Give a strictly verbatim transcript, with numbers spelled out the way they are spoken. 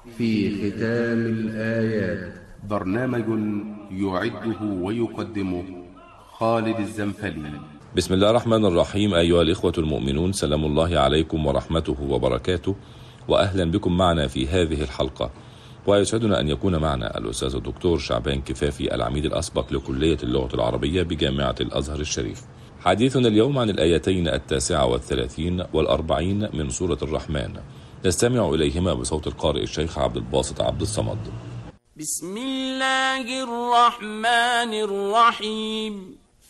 في ختام الآيات. برنامج يعده ويقدمه خالد الزنفلي. بسم الله الرحمن الرحيم. أيها الإخوة المؤمنون، سلام الله عليكم ورحمته وبركاته، وأهلا بكم معنا في هذه الحلقة. ويسعدنا أن يكون معنا الأستاذ الدكتور شعبان كفافي، العميد الأسبق لكلية اللغة العربية بجامعة الأزهر الشريف. حديثنا اليوم عن الآيتين التاسعة والثلاثين والأربعين من سورة الرحمن، نستمع إليهما بصوت القارئ الشيخ عبد الباسط عبد الصمد. بسم الله الرحمن الرحيم.